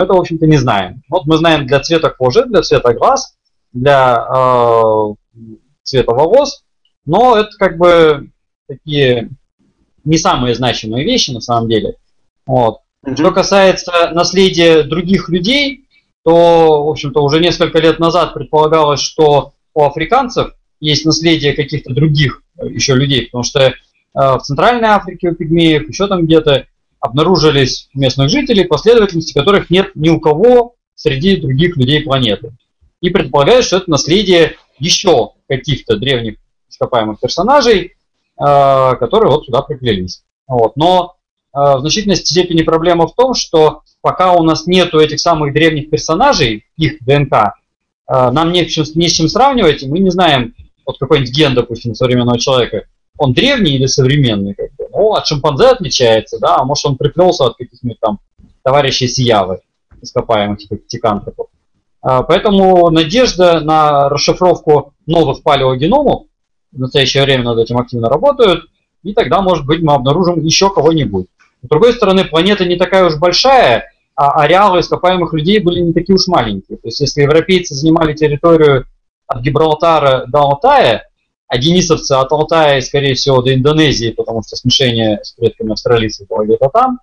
это, в общем-то, не знаем. Вот мы знаем для цвета кожи, для цвета глаз, для цвета волос, но это как бы такие не самые значимые вещи на самом деле. Вот. Что касается наследия других людей, то, в общем-то, уже несколько лет назад предполагалось, что у африканцев есть наследие каких-то других еще людей, потому что в Центральной Африке у пигмеев, еще там где-то обнаружились местных жителей, последовательности которых нет ни у кого среди других людей планеты. И предполагают, что это наследие еще каких-то древних ископаемых персонажей, которые вот сюда приплелись. Вот. Но в значительной степени проблема в том, что пока у нас нету этих самых древних персонажей, их ДНК, нам не с чем сравнивать, и мы не знаем, вот какой-нибудь ген, допустим, современного человека, он древний или современный, как бы. Ну, от шимпанзе отличается, да, а может он приплелся от каких-нибудь там товарищей Сиявы, ископаемых типа пятикантропов. Поэтому надежда на расшифровку новых палеогеномов, в настоящее время над этим активно работают, и тогда, может быть, мы обнаружим еще кого-нибудь. С другой стороны, планета не такая уж большая, а ареалы ископаемых людей были не такие уж маленькие. То есть, если европейцы занимали территорию от Гибралтара до Алтая, а денисовцы от Алтая, скорее всего, до Индонезии, потому что смешение с предками австралийцев было где-то там,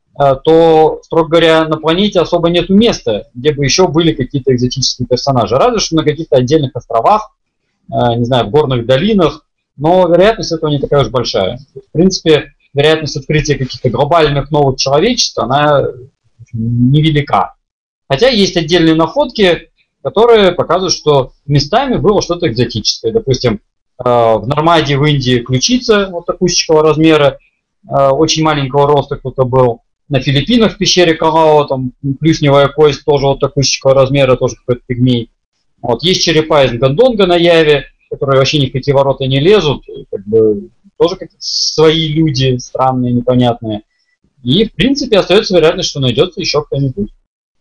то, строго говоря, на планете особо нету места, где бы еще были какие-то экзотические персонажи. Разве что на каких-то отдельных островах, не знаю, в горных долинах, но вероятность этого не такая уж большая. В принципе, вероятность открытия каких-то глобальных новых человечеств, она невелика. Хотя есть отдельные находки, которые показывают, что местами было что-то экзотическое. Допустим, в Нормандии в Индии ключица вот такущего размера, очень маленького роста кто-то был. На Филиппинах в пещере Калао, там плюсневая кость тоже вот такущего размера, тоже какой-то пигмей. Вот. Есть черепа из Гондонга на Яве, которые вообще ни в какие ворота не лезут, как бы тоже как свои люди странные, непонятные. И, в принципе, остается вероятность, что найдется еще кто-нибудь.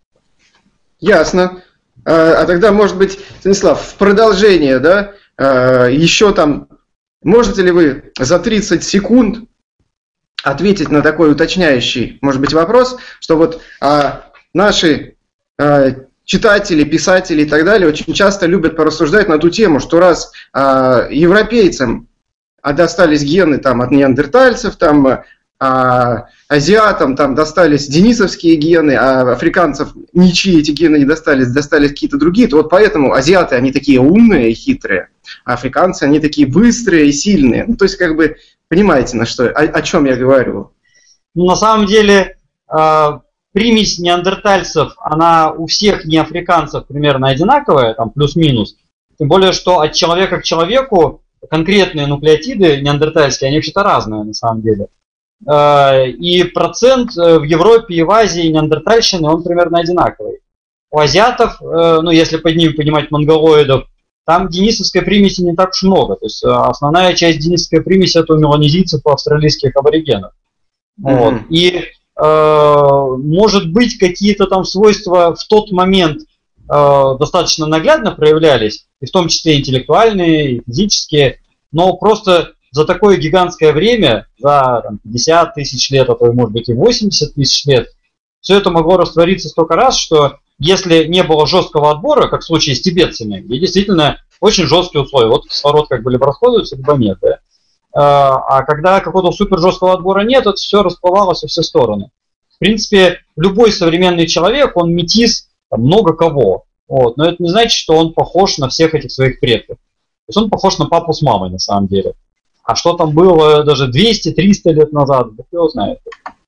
Ясно. А тогда, может быть, Станислав, в продолжение, да, еще там, можете ли вы за 30 секунд ответить на такой уточняющий, может быть, вопрос, что вот наши читатели, писатели и так далее очень часто любят порассуждать на ту тему, что раз европейцам достались гены там, от неандертальцев, там, азиатам там, достались денисовские гены, а африканцев ничьи эти гены не достались, достались какие-то другие, то вот поэтому азиаты, они такие умные и хитрые, а африканцы, они такие быстрые и сильные. Ну, то есть, как бы, понимаете, о чем я говорю? Ну, на самом деле, примесь неандертальцев, она у всех неафриканцев примерно одинаковая, там плюс-минус. Тем более, что от человека к человеку конкретные нуклеотиды неандертальские, они вообще-то разные на самом деле. И процент в Европе и в Азии неандертальщины, он примерно одинаковый. У азиатов, ну если под ним понимать монголоидов, там денисовской примеси не так уж много. То есть основная часть денисовской примеси это у меланезийцев и австралийских аборигенов. Вот. И может быть какие-то там свойства в тот момент достаточно наглядно проявлялись, и в том числе интеллектуальные, и физические, но просто за такое гигантское время, за 50 тысяч лет, а то, может быть, и 80 тысяч лет, все это могло раствориться столько раз, что если не было жесткого отбора, как в случае с тибетцами, где действительно очень жесткие условия, вот кислород как бы либо расходуется, либо нет, да? А когда какого-то супер жесткого отбора нет, это все расплывалось во все стороны. В принципе, любой современный человек, он метис много кого, вот, но это не значит, что он похож на всех этих своих предков. То есть он похож на папу с мамой на самом деле. А что там было даже 200-300 лет назад, кто знает.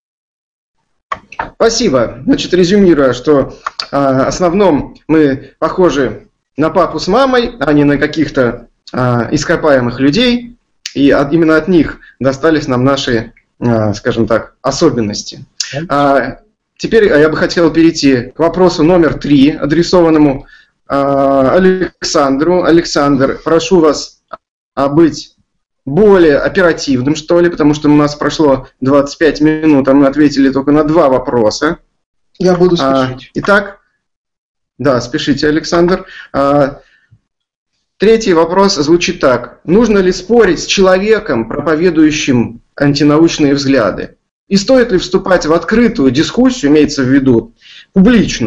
Спасибо. Значит, резюмируя, что в основном мы похожи на папу с мамой, а не на каких-то ископаемых людей, и именно от них достались нам наши, скажем так, особенности. Теперь я бы хотел перейти к вопросу номер 3, адресованному Александру. Александр, прошу вас быть более оперативным, что ли, потому что у нас прошло 25 минут, а мы ответили только на 2 вопроса. Я буду спешить. Итак, да, спешите, Александр. Третий вопрос звучит так. Нужно ли спорить с человеком, проповедующим антинаучные взгляды? И стоит ли вступать в открытую дискуссию, имеется в виду, публично.